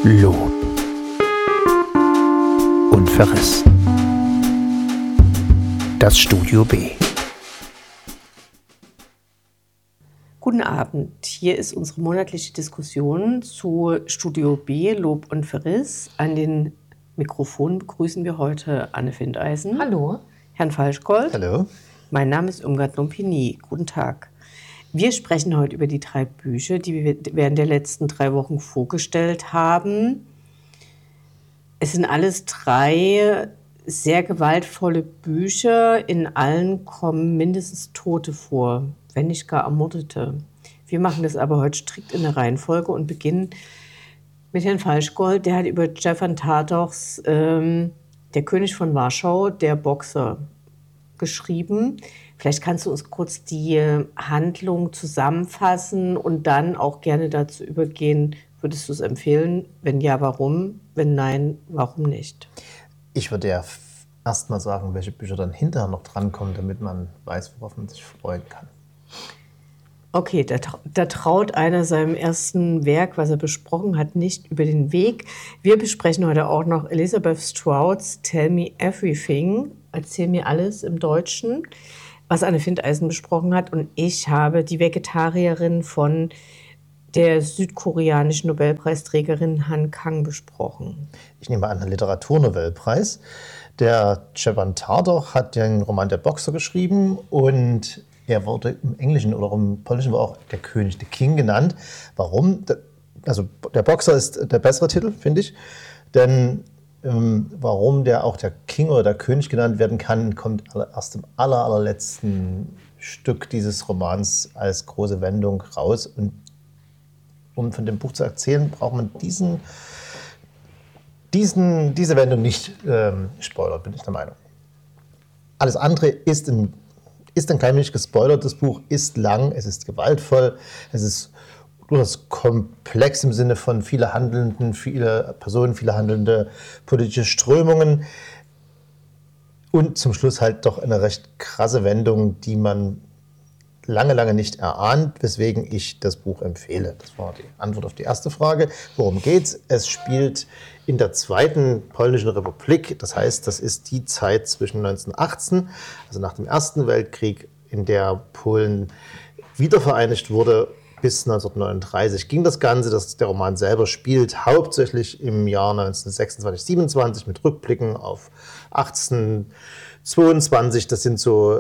Lob und Verriss. Das Studio B. Guten Abend, hier ist unsere monatliche Diskussion zu Studio B, Lob und Verriss. An den Mikrofonen begrüßen wir heute Anne Findeisen. Hallo. Herrn Falschgold. Hallo. Mein Name ist Irmgard Lompini. Guten Tag. Wir sprechen heute über die 3 Bücher, die wir während der letzten 3 Wochen vorgestellt haben. Es sind alles 3 sehr gewaltvolle Bücher. In allen kommen mindestens Tote vor, wenn nicht gar Ermordete. Wir machen das aber heute strikt in der Reihenfolge und beginnen mit Herrn Falschgold. Der hat über Stefan Tardochs Der König von Warschau, der Boxer, geschrieben. Vielleicht kannst du uns kurz die Handlung zusammenfassen und dann auch gerne dazu übergehen. Würdest du es empfehlen? Wenn ja, warum? Wenn nein, warum nicht? Ich würde ja erst mal sagen, welche Bücher dann hinterher noch drankommen, damit man weiß, worauf man sich freuen kann. Okay, da traut einer seinem ersten Werk, was er besprochen hat, nicht über den Weg. Wir besprechen heute auch noch Elizabeth Strouds Tell Me Everything, Erzähl mir alles im Deutschen, was Anne Findeisen besprochen hat. Und ich habe Die Vegetarierin von der südkoreanischen Nobelpreisträgerin Han Kang besprochen. Ich nehme an, den Literaturnobelpreis. Der Stefan Tardoch hat den Roman Der Boxer geschrieben und er wurde im Englischen oder im Polnischen war auch der König, der King genannt. Warum? Also der Boxer ist der bessere Titel, finde ich. Denn warum der auch der King oder der König genannt werden kann, kommt erst im allerletzten Stück dieses Romans als große Wendung raus. Und um von dem Buch zu erzählen, braucht man diese Wendung nicht spoilert, bin ich der Meinung. Alles andere ist ein klein wenig gespoilert. Das Buch ist lang, es ist gewaltvoll, es ist durchaus komplex im Sinne von viele Personen, viele handelnde politische Strömungen und zum Schluss halt doch eine recht krasse Wendung, die man lange nicht erahnt, weswegen ich das Buch empfehle. Das war die Antwort auf die erste Frage. Worum geht's? Es spielt in der Zweiten Polnischen Republik. Das heißt, das ist die Zeit zwischen 1918, also nach dem Ersten Weltkrieg, in der Polen wiedervereinigt wurde. Bis 1939 ging das Ganze. Der Roman selber spielt hauptsächlich im Jahr 1926, 27 mit Rückblicken auf 1822. Das sind so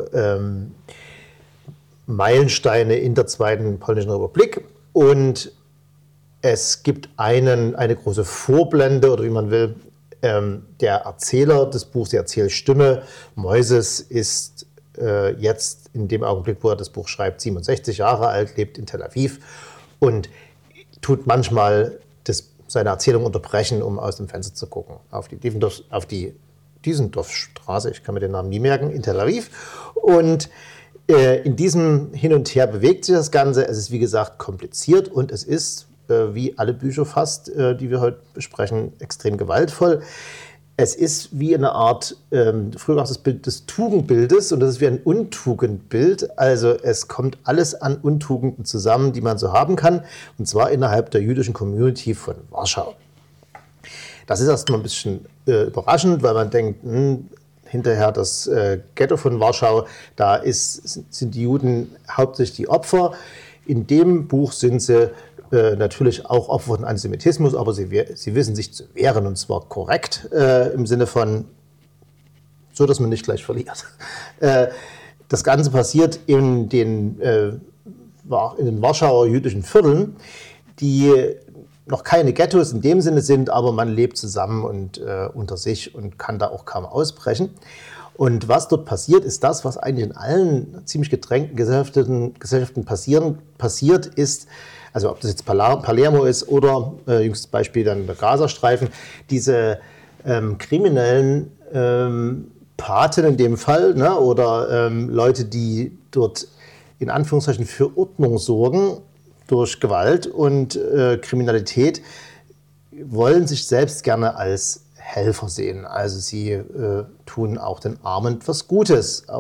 Meilensteine in der Zweiten Polnischen Republik. Und es gibt eine große Vorblende, oder wie man will, der Erzähler des Buchs, die Erzählstimme, Moises, ist jetzt in dem Augenblick, wo er das Buch schreibt, 67 Jahre alt, lebt in Tel Aviv und tut manchmal seine Erzählung unterbrechen, um aus dem Fenster zu gucken, auf die Diesendorfstraße, ich kann mir den Namen nie merken, in Tel Aviv. Und in diesem Hin und Her bewegt sich das Ganze. Es ist, wie gesagt, kompliziert und es ist, wie alle Bücher fast, die wir heute besprechen, extrem gewaltvoll. Es ist wie eine Art, früher gab es das Bild des Tugendbildes und das ist wie ein Untugendbild. Also es kommt alles an Untugenden zusammen, die man so haben kann, und zwar innerhalb der jüdischen Community von Warschau. Das ist erstmal ein bisschen überraschend, weil man denkt, hinterher das Ghetto von Warschau, da sind die Juden hauptsächlich die Opfer. In dem Buch sind sie natürlich auch Opfer von Antisemitismus, aber sie wissen sich zu wehren, und zwar korrekt, im Sinne von, so dass man nicht gleich verliert. Das Ganze passiert in den Warschauer jüdischen Vierteln, die noch keine Ghettos in dem Sinne sind, aber man lebt zusammen und unter sich und kann da auch kaum ausbrechen. Und was dort passiert, ist das, was eigentlich in allen ziemlich gedrängten Gesellschaften passiert ist, also ob das jetzt Palermo ist oder jüngstes Beispiel dann der Gazastreifen, diese kriminellen Paten in dem Fall, ne, oder Leute, die dort in Anführungszeichen für Ordnung sorgen durch Gewalt und Kriminalität, wollen sich selbst gerne als Helfer sehen. Also sie tun auch den Armen etwas Gutes auf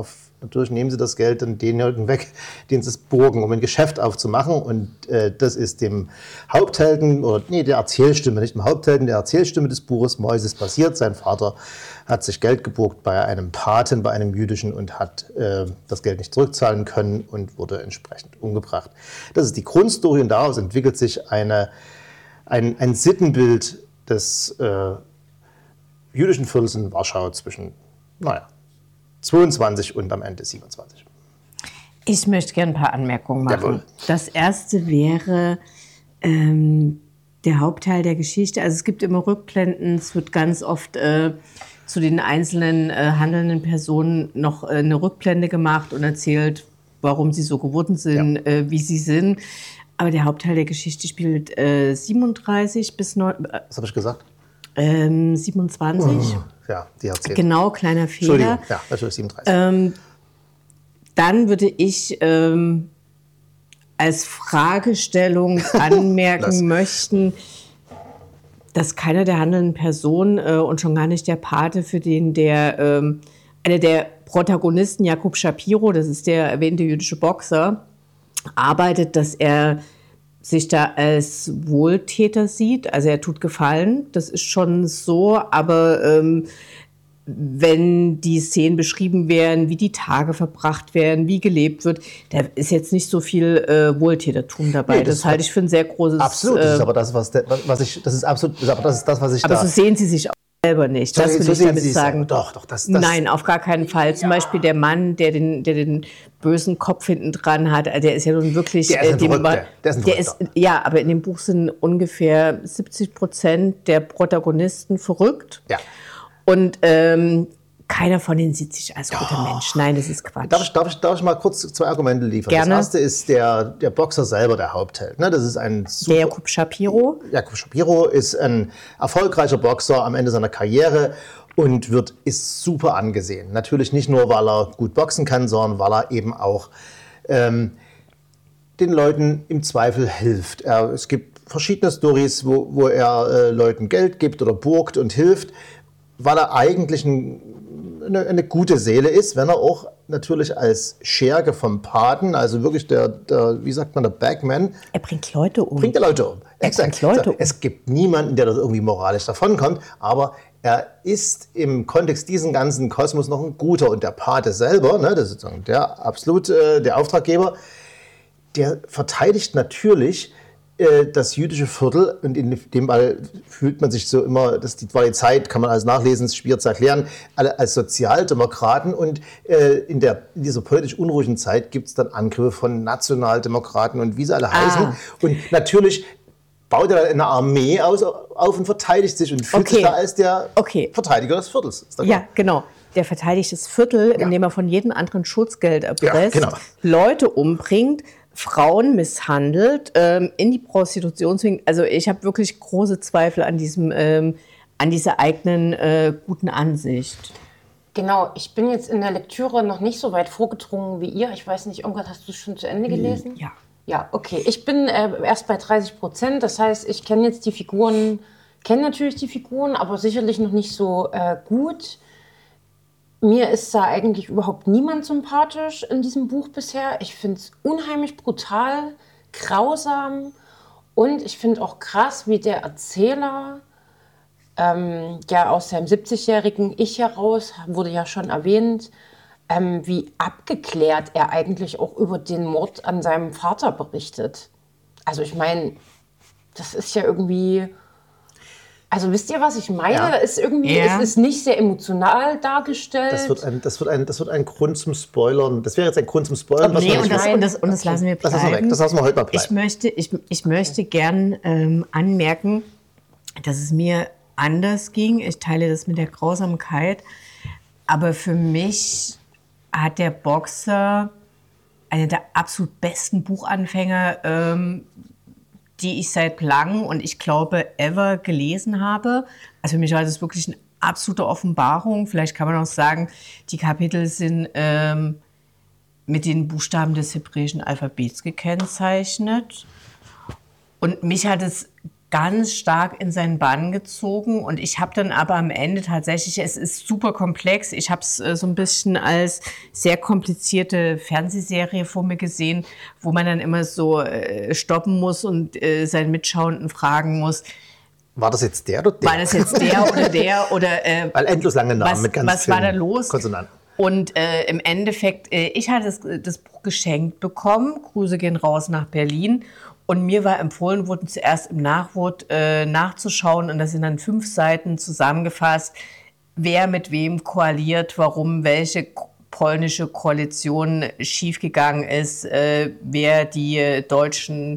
natürlich nehmen sie das Geld dann denjenigen weg, den sie es borgen, um ein Geschäft aufzumachen. Und das ist dem Haupthelden, der Erzählstimme, nicht dem Haupthelden, der Erzählstimme des Buches Moises passiert. Sein Vater hat sich Geld geborgt bei einem Paten, bei einem jüdischen, und hat das Geld nicht zurückzahlen können und wurde entsprechend umgebracht. Das ist die Grundstory, und daraus entwickelt sich ein Sittenbild des jüdischen Viertels in Warschau zwischen 22 und am Ende 27. Ich möchte gerne ein paar Anmerkungen machen. Jawohl. Das erste wäre der Hauptteil der Geschichte. Also es gibt immer Rückblenden, es wird ganz oft zu den einzelnen handelnden Personen noch eine Rückblende gemacht und erzählt, warum sie so geworden sind, wie sie sind. Aber der Hauptteil der Geschichte spielt 37 bis 9. Was habe ich gesagt? 27. Ja, die erzählt. Genau, kleiner Fehler. Entschuldigung, ja, natürlich 37. Dann würde ich als Fragestellung anmerken möchten, dass keiner der handelnden Personen und schon gar nicht der Pate, für den einer der Protagonisten, Jakob Shapiro, das ist der erwähnte jüdische Boxer, arbeitet, dass er sich da als Wohltäter sieht. Also er tut Gefallen, das ist schon so, aber wenn die Szenen beschrieben werden, wie die Tage verbracht werden, wie gelebt wird, da ist jetzt nicht so viel Wohltätertum dabei. Nee, das halte ich für ein sehr großes... Absolut, das ist aber das, was ich aber so sehen Sie sich auch selber nicht. Das will ich damit sagen. Doch, Nein, auf gar keinen Fall. Zum Beispiel der Mann, der den bösen Kopf hinten dran hat, der ist ja nun wirklich... Der ist ein Verrückter. Ja, aber in dem Buch sind ungefähr 70% der Protagonisten verrückt. Ja. Und keiner von denen sieht sich als guter Mensch. Nein, das ist Quatsch. Darf ich mal kurz 2 Argumente liefern? Gerne. Das erste ist der Boxer selber, der Hauptheld. Ne? Das ist der Jakob Shapiro. Jakob Shapiro ist ein erfolgreicher Boxer am Ende seiner Karriere und ist super angesehen. Natürlich nicht nur, weil er gut boxen kann, sondern weil er eben auch den Leuten im Zweifel hilft. Es gibt verschiedene Storys, wo er Leuten Geld gibt oder borgt und hilft, weil er eigentlich eine gute Seele ist, wenn er auch natürlich als Scherge vom Paten, also wirklich der wie sagt man, der Bagman. Er bringt Leute um. Exakt. Es gibt niemanden, der das irgendwie moralisch davonkommt, aber er ist im Kontext diesen ganzen Kosmos noch ein guter. Und der Pate selber, ne, das ist sozusagen der Auftraggeber, der verteidigt natürlich das jüdische Viertel, und in dem Fall fühlt man sich so immer, war die Zeit, kann man alles nachlesen, ist schwierig zu erklären, alle als Sozialdemokraten, und in dieser politisch unruhigen Zeit gibt es dann Angriffe von Nationaldemokraten und wie sie alle heißen. Und natürlich baut er eine Armee auf und verteidigt sich und fühlt sich da als der Verteidiger des Viertels. Ja, genau. Der verteidigt das Viertel, indem er von jedem anderen Schutzgeld erpresst, Leute umbringt, Frauen misshandelt, in die Prostitution zwingt. Also ich habe wirklich große Zweifel an dieser eigenen guten Ansicht. Genau, ich bin jetzt in der Lektüre noch nicht so weit vorgedrungen wie ihr. Ich weiß nicht, Irmgard, hast du es schon zu Ende gelesen? Ja. Ja, okay. Ich bin erst bei 30%. Das heißt, ich kenne jetzt natürlich die Figuren, aber sicherlich noch nicht so gut. Mir ist da eigentlich überhaupt niemand sympathisch in diesem Buch bisher. Ich finde es unheimlich brutal, grausam, und ich finde auch krass, wie der Erzähler aus seinem 70-jährigen Ich heraus, wurde ja schon erwähnt, wie abgeklärt er eigentlich auch über den Mord an seinem Vater berichtet. Also ich meine, das ist ja irgendwie... Also wisst ihr, was ich meine? Ja. Da ist irgendwie, es ist nicht sehr emotional dargestellt. Das wird ein Grund zum Spoilern. Das wäre jetzt ein Grund zum Spoilern. Okay, und das lassen wir bleiben. Das lassen wir heute mal bleiben. Ich möchte gern anmerken, dass es mir anders ging. Ich teile das mit der Grausamkeit. Aber für mich hat der Boxer einer der absolut besten Buchanfänger, die ich seit langem und ich glaube ever gelesen habe. Also für mich war das wirklich eine absolute Offenbarung. Vielleicht kann man auch sagen, die Kapitel sind mit den Buchstaben des hebräischen Alphabets gekennzeichnet. Und mich hat es ganz stark in seinen Bann gezogen und ich habe dann aber am Ende tatsächlich, es ist super komplex, ich habe es so ein bisschen als sehr komplizierte Fernsehserie vor mir gesehen, wo man dann immer so stoppen muss und seinen Mitschauenden fragen muss, war das jetzt der oder der? war das jetzt der oder der oder Weil endlos lange Namen mit ganz was war da vielen los? Konsonanten. Und im Endeffekt, ich hatte das Buch geschenkt bekommen, Grüße gehen raus nach Berlin. Und mir war empfohlen worden, zuerst im Nachwort nachzuschauen. Und das sind dann 5 Seiten zusammengefasst, wer mit wem koaliert, warum welche polnische Koalition schiefgegangen ist, wer die deutschen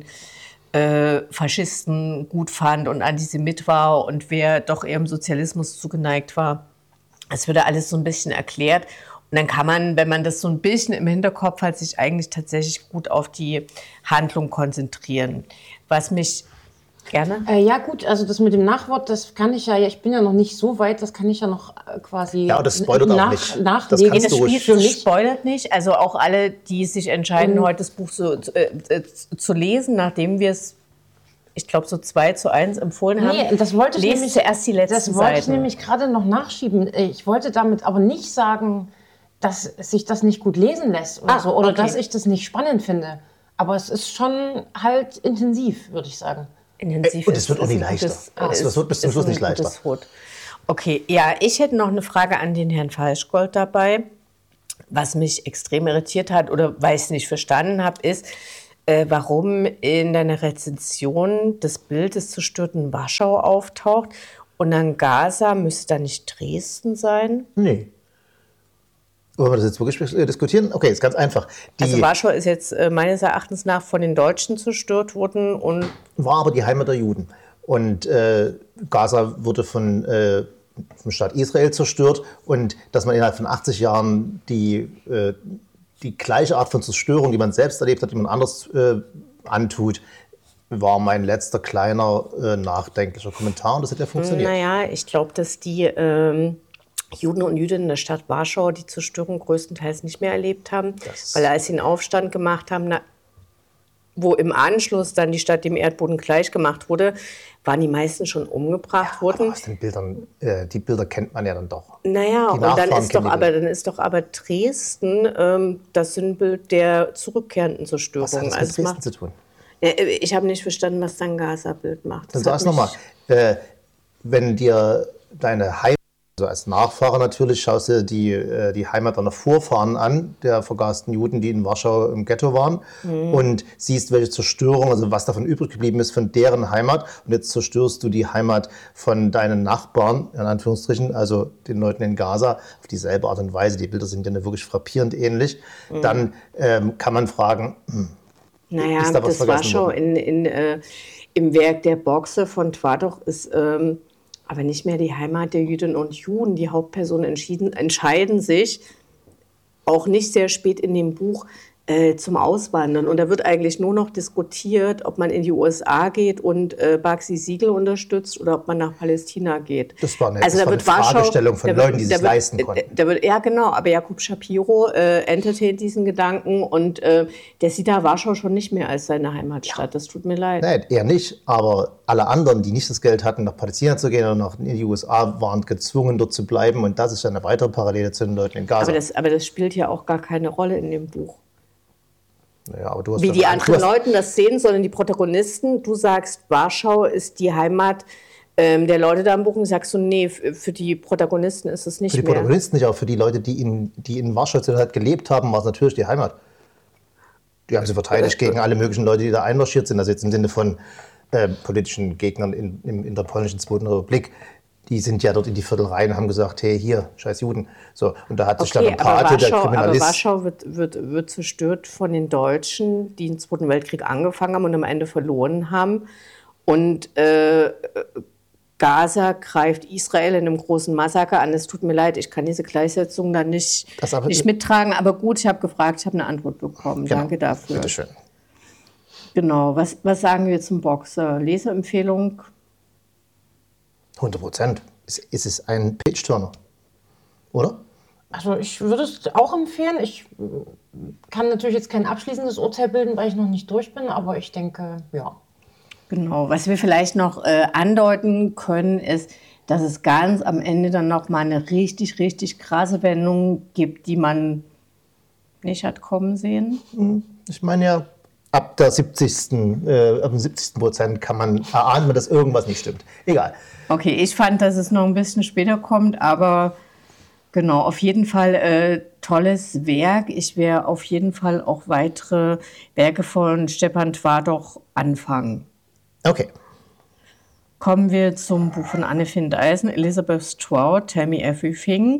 Faschisten gut fand und Antisemit war und wer doch eher im Sozialismus zugeneigt war. Es wird alles so ein bisschen erklärt. Und dann kann man, wenn man das so ein bisschen im Hinterkopf hat, sich eigentlich tatsächlich gut auf die Handlung konzentrieren. Was mich gerne... Ja gut, also das mit dem Nachwort, das kann ich ja, ich bin ja noch nicht so weit, das kann ich ja noch quasi Ja, das spoilert auch nicht. nachlegen. Das kannst du ruhig. Spiel spoilert nicht. Also auch alle, die sich entscheiden, heute das Buch zu lesen, nachdem wir es, ich glaube, so 2:1 empfohlen haben. Nee, das wollte ich lest nämlich, zuerst die letzten das wollte ich Seiten. nämlich gerade noch nachschieben. Ich wollte damit aber nicht sagen, dass sich das nicht gut lesen lässt oder so, oder okay. dass ich das nicht spannend finde. Aber es ist schon halt intensiv, würde ich sagen. Intensiv Und es wird auch nicht ein leichter. gutes- Es wird bis zum ist Schluss ein nicht leichter. gutes Wort. Okay, ja, ich hätte noch eine Frage an den Herrn Falschgold dabei. Was mich extrem irritiert hat oder weil ich es nicht verstanden habe, ist, warum in deiner Rezension das Bild des zerstörten Warschau auftaucht und dann Gaza müsste da nicht Dresden sein? Nee. Wollen wir das jetzt wirklich diskutieren? Okay, ist ganz einfach. Also Warschau ist jetzt meines Erachtens nach von den Deutschen zerstört worden und war aber die Heimat der Juden. Und Gaza wurde vom Staat Israel zerstört. Und dass man innerhalb von 80 Jahren die gleiche Art von Zerstörung, die man selbst erlebt hat, die man anders antut, war mein letzter kleiner nachdenklicher Kommentar. Und das hat ja funktioniert. naja, ich glaube, dass die Juden und Jüdinnen in der Stadt Warschau die Zerstörung größtenteils nicht mehr erlebt haben, weil als sie einen Aufstand gemacht haben, wo im Anschluss dann die Stadt dem Erdboden gleichgemacht wurde, waren die meisten schon umgebracht worden. Aber aus den Bildern, die Bilder kennt man ja dann doch. Naja, Die und dann Nachfahren ist, doch kennen die aber, Dresden das Sinnbild der zurückkehrenden Zerstörung. Was hat das mit Also es Dresden macht- zu tun? Ich habe nicht verstanden, was dein Gaza-Bild macht. Dann Das sag's hat nochmal. mich- Wenn dir deine Heimat, also als Nachfahrer natürlich, schaust du die Heimat deiner Vorfahren an, der vergasten Juden, die in Warschau im Ghetto waren, und siehst, welche Zerstörung, also was davon übrig geblieben ist von deren Heimat. Und jetzt zerstörst du die Heimat von deinen Nachbarn, in Anführungsstrichen, also den Leuten in Gaza, auf dieselbe Art und Weise. Die Bilder sind ja wirklich frappierend ähnlich. Dann kann man fragen, Naja, ist da was das vergessen Warschau worden? im Werk der Boxe von Twardach ist aber nicht mehr die Heimat der Jüdinnen und Juden. Die Hauptpersonen entscheiden sich, auch nicht sehr spät in dem Buch, zum Auswandern. Und da wird eigentlich nur noch diskutiert, ob man in die USA geht und Bagsi Siegel unterstützt oder ob man nach Palästina geht. Das war eine, Also das da war wird eine Warschau- Fragestellung von da wird- Leuten, die da sich wird- leisten konnten. Ja, genau, aber Jakob Shapiro entertaint diesen Gedanken und der sieht da Warschau schon nicht mehr als seine Heimatstadt. Das tut mir leid. Nein, er nicht, aber alle anderen, die nicht das Geld hatten, nach Palästina zu gehen oder in die USA, waren gezwungen, dort zu bleiben. Und das ist eine weitere Parallele zu den Leuten in Gaza. Aber das spielt ja auch gar keine Rolle in dem Buch. Naja, aber du hast Wie dann die einen- anderen Leute das sehen, sondern die Protagonisten. Du sagst, Warschau ist die Heimat der Leute da im Buch. Und sagst du, nee, für die Protagonisten ist es nicht Für die mehr. Protagonisten nicht, aber für die Leute, die in Warschau zu der Zeit gelebt haben, war es natürlich die Heimat. Die haben sie verteidigt gegen alle möglichen Leute, die da einmarschiert sind. Also jetzt im Sinne von politischen Gegnern in der polnischen Zweiten Republik. Die sind ja dort in die Viertel rein und haben gesagt, hey, hier, scheiß Juden. So, und da hat sich dann Okay, ein Pate, der aber Kriminalist... Warschau wird zerstört von den Deutschen, die den Zweiten Weltkrieg angefangen haben und am Ende verloren haben. Und Gaza greift Israel in einem großen Massaker an. Es tut mir leid, ich kann diese Gleichsetzung dann nicht mittragen. Aber gut, ich habe gefragt, ich habe eine Antwort bekommen. Genau. Danke dafür. Bitteschön. Genau, was sagen wir zum Boxer? Leseempfehlung? 100%. Ist es ein Page-Turner, oder? Also ich würde es auch empfehlen. Ich kann natürlich jetzt kein abschließendes Urteil bilden, weil ich noch nicht durch bin, aber ich denke, ja. Genau, was wir vielleicht noch andeuten können, ist, dass es ganz am Ende dann noch mal eine richtig, richtig krasse Wendung gibt, die man nicht hat kommen sehen. Ich meine ja, ab dem 70% kann man erahnen, dass irgendwas nicht stimmt. Egal. Okay, ich fand, dass es noch ein bisschen später kommt, aber genau, auf jeden Fall tolles Werk. Ich werde auf jeden Fall auch weitere Werke von Stepan Twardoch anfangen. Okay. Kommen wir zum Buch von Anne Findeisen, Elizabeth Strout, Tell Me Everything.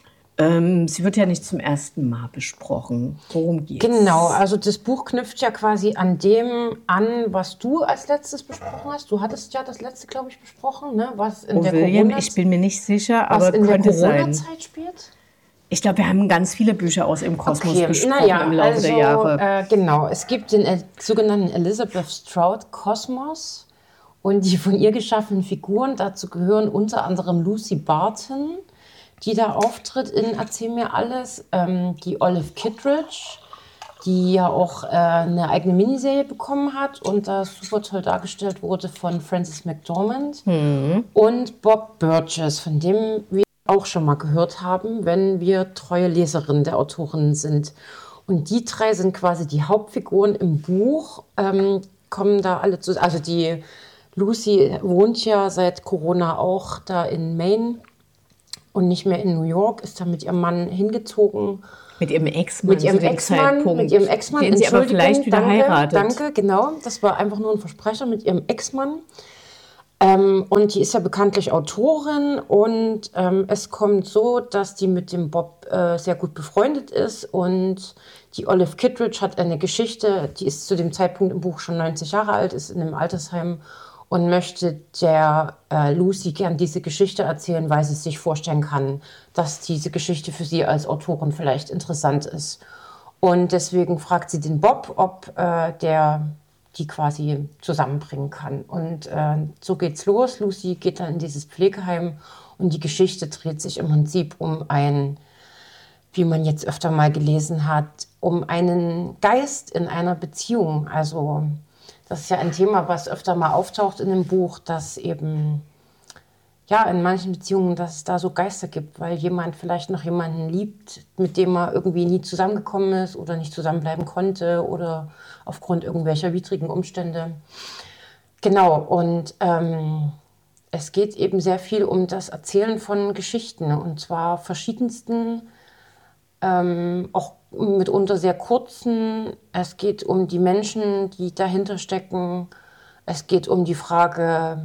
Sie wird ja nicht zum ersten Mal besprochen. Worum geht's? Genau, also das Buch knüpft ja quasi an dem an, was du als letztes besprochen hast. Du hattest ja das letzte, glaube ich, besprochen, ne? Was in der William, ich bin mir nicht sicher, was aber in der könnte sein. Corona-Zeit spielt? Ich glaube, wir haben ganz viele Bücher aus dem Kosmos besprochen naja, im Laufe der Jahre. Genau, es gibt den sogenannten Elizabeth Strout Kosmos und die von ihr geschaffenen Figuren. Dazu gehören unter anderem Lucy Barton, die da auftritt in Erzähl mir alles, die Olive Kittredge, die ja auch eine eigene Miniserie bekommen hat und da super toll dargestellt wurde von Frances McDormand und Bob Burgess, von dem wir auch schon mal gehört haben, wenn wir treue Leserinnen der Autorin sind. Und die drei sind quasi die Hauptfiguren im Buch, kommen da alle zusammen. Also die Lucy wohnt ja seit Corona auch da in Maine und nicht mehr in New York, ist da mit ihrem Mann hingezogen. Mit ihrem Ex-Mann Mit ihrem Ex-Mann, den sie aber vielleicht wieder heiratet. Danke, genau. Das war einfach nur ein Versprecher mit ihrem Ex-Mann. Und die ist ja bekanntlich Autorin und es kommt so, dass die mit dem Bob sehr gut befreundet ist und die Olive Kittredge hat eine Geschichte, die ist zu dem Zeitpunkt im Buch schon 90 Jahre alt, ist in einem Altersheim und möchte der Lucy gern diese Geschichte erzählen, weil sie sich vorstellen kann, dass diese Geschichte für sie als Autorin vielleicht interessant ist. Und deswegen fragt sie den Bob, ob der die quasi zusammenbringen kann. Und so geht's los. Lucy geht dann in dieses Pflegeheim und die Geschichte dreht sich im Prinzip um ein, wie man jetzt öfter mal gelesen hat, um einen Geist in einer Beziehung. Also das ist ja ein Thema, was öfter mal auftaucht in dem Buch, dass eben ja in manchen Beziehungen, dass es da so Geister gibt, weil jemand vielleicht noch jemanden liebt, mit dem er irgendwie nie zusammengekommen ist oder nicht zusammenbleiben konnte oder aufgrund irgendwelcher widrigen Umstände. Genau, und es geht eben sehr viel um das Erzählen von Geschichten und zwar verschiedensten, auch mitunter sehr kurzen. Es geht um die Menschen, die dahinter stecken. Es geht um die Frage,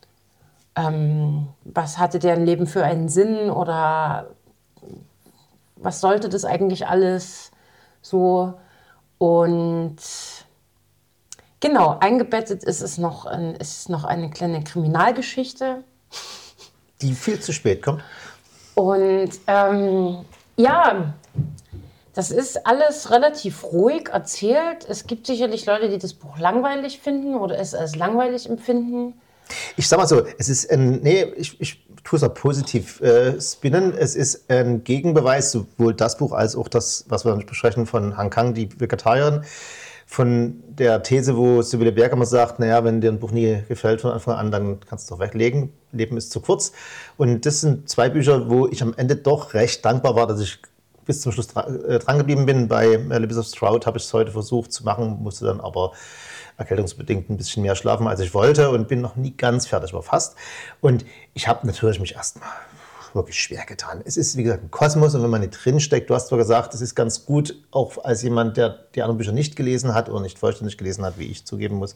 was hatte deren Leben für einen Sinn oder was sollte das eigentlich alles so. Und genau, eingebettet ist es noch eine kleine Kriminalgeschichte. Die viel zu spät kommt. Und ja, das ist alles relativ ruhig erzählt. Es gibt sicherlich Leute, die das Buch langweilig finden oder es als langweilig empfinden. Ich sag mal so, es ist ich tue es auch positiv spinnen. Es ist ein Gegenbeweis, sowohl das Buch als auch das, was wir besprechen von Han Kang, die Vegetarierin, von der These, wo Sibylle Berg immer sagt, naja, wenn dir ein Buch nie gefällt von Anfang an, dann kannst du es doch weglegen. Leben ist zu kurz. Und das sind zwei Bücher, wo ich am Ende doch recht dankbar war, dass ich bis zum Schluss dran geblieben bin. Bei Elizabeth Strout habe ich es heute versucht zu machen, musste dann aber erkältungsbedingt ein bisschen mehr schlafen, als ich wollte und bin noch nie ganz fertig, aber fast. Und ich habe natürlich mich erstmal wirklich schwer getan. Es ist, wie gesagt, ein Kosmos und wenn man nicht drinsteckt, du hast zwar gesagt, es ist ganz gut, auch als jemand, der die anderen Bücher nicht gelesen hat oder nicht vollständig gelesen hat, wie ich zugeben muss,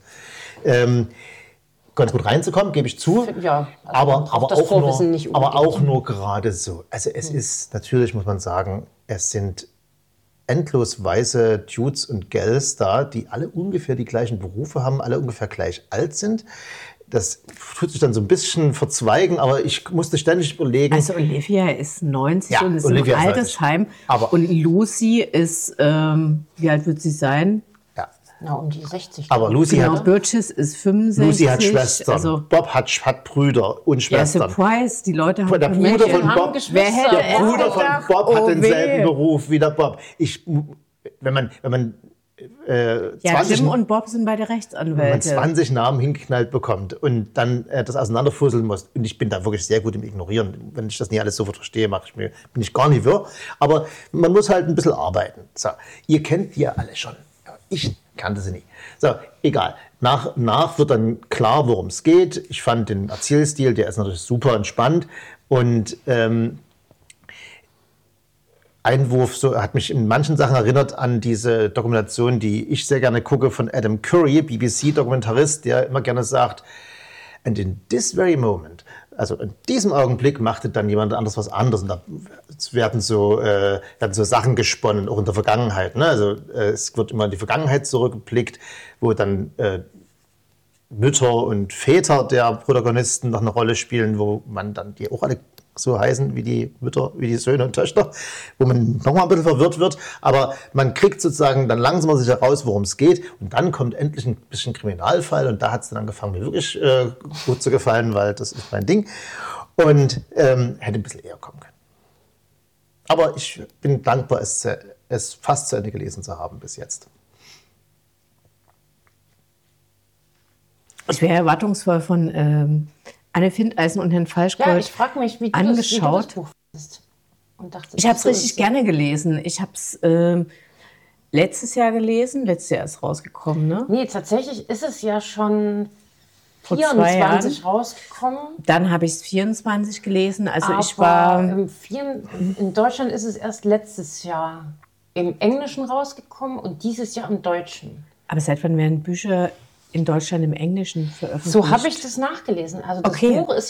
ganz gut reinzukommen, gebe ich zu. Ja, also aber auch nur gerade so. Also es ist, natürlich muss man sagen, es sind endlos weiße Dudes und Gals da, die alle ungefähr die gleichen Berufe haben, alle ungefähr gleich alt sind. Das tut sich dann so ein bisschen verzweigen, aber ich musste ständig überlegen. Also Olivia ist 90 ja, und ist Olivia im Altersheim. Und Lucy ist, wie alt wird sie sein? Ja, um die 60. Aber Lucy hat Burgess ist 65. Lucy hat Schwestern. Also, Bob hat Brüder und Schwestern. Ja, Surprise, die Leute haben der Bruder von Bob, der Bruder von Bob hat denselben Beruf wie der Bob. Wenn man Ja, Jim und Bob sind beide Rechtsanwälte. Wenn man 20 Namen hingeknallt bekommt und dann das auseinanderfusseln muss. Und ich bin da wirklich sehr gut im Ignorieren. Wenn ich das nicht alles sofort verstehe, bin ich gar nicht wirr. Aber man muss halt ein bisschen arbeiten. So, ihr kennt die ja alle schon. Ich kannte sie nicht. So, egal. Nach wird dann klar, worum es geht. Ich fand den Erzählstil, der ist natürlich super entspannt. Und Einwurf hat mich in manchen Sachen erinnert an diese Dokumentation, die ich sehr gerne gucke, von Adam Curry, BBC-Dokumentarist, der immer gerne sagt, and in this very moment, also in diesem Augenblick machte dann jemand anderes was anderes. Und da werden so Sachen gesponnen, auch in der Vergangenheit. Ne? Also es wird immer in die Vergangenheit zurückgeblickt, wo dann Mütter und Väter der Protagonisten noch eine Rolle spielen, wo man dann die auch alle so heißen wie die Mütter, wie die Söhne und Töchter, wo man nochmal ein bisschen verwirrt wird. Aber man kriegt sozusagen dann langsam aus sich heraus, worum es geht. Und dann kommt endlich ein bisschen Kriminalfall. Und da hat es dann angefangen, mir wirklich gut zu gefallen, weil das ist mein Ding. Und hätte ein bisschen eher kommen können. Aber ich bin dankbar, es fast zu Ende gelesen zu haben bis jetzt. Ich wäre erwartungsvoll von Anne Findeisen und Herrn Falschgold Ja, ich frage mich, wie du das Buch findest. Ich habe es richtig gerne gelesen. Ich habe es letztes Jahr gelesen. Letztes Jahr ist es rausgekommen, ne? Nee, tatsächlich ist es ja schon Vor 2 Jahren 24 rausgekommen. Dann habe ich es 24 gelesen. Also Aber ich war... in Deutschland ist es erst letztes Jahr im Englischen rausgekommen und dieses Jahr im Deutschen. Aber seit wann werden Bücher in Deutschland im Englischen veröffentlicht? So habe ich das nachgelesen. Also das Buch ist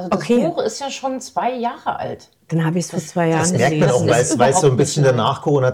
ja schon 2 Jahre alt. Dann habe ich es vor 2 Jahren Das gelesen. merkt man auch, weil es so ein bisschen in der Nach-Corona-Zeit